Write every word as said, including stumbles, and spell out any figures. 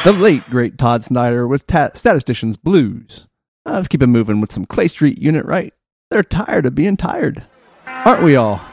The late, great Todd Snyder with ta- Statisticians Blues. Uh, let's keep it moving with some Clay Street Unit, right? They're tired of being tired. Aren't we all?